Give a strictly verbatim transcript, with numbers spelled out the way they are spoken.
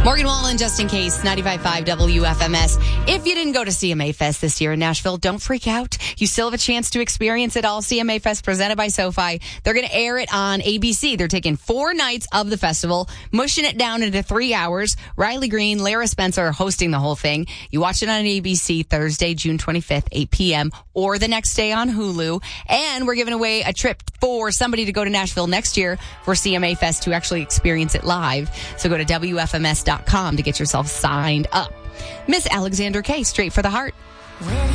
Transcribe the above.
Morgan Wallen, just in case, ninety-five point five W F M S. If you didn't go to C M A Fest this year in Nashville, don't freak out. You still have a chance to experience it all. C M A Fest presented by SoFi. They're going to air it on A B C. They're taking four nights of the festival, mushing it down into three hours. Riley Green, Lara Spencer are hosting the whole thing. You watch it on A B C Thursday, June twenty-fifth, eight p.m., or the next day on Hulu. And we're giving away a trip for somebody to go to Nashville next year for C M A Fest to actually experience it live. So go to W F M S dot com to get yourself signed up. Miss Alexander K, Straight for the Heart.